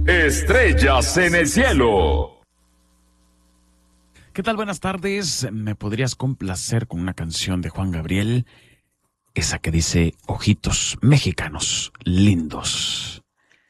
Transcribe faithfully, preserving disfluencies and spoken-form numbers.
Estrellas en el cielo. ¿Qué tal? Buenas tardes. ¿Me podrías complacer con una canción de Juan Gabriel? Esa que dice, ojitos mexicanos lindos.